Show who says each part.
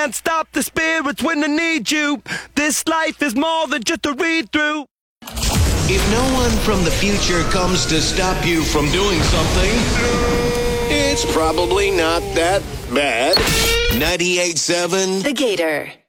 Speaker 1: can't stop the spirits when they need you. This life is more than just a read-through.
Speaker 2: If no one from the future comes to stop you from doing something, it's probably not that bad. 98.7
Speaker 3: The Gator.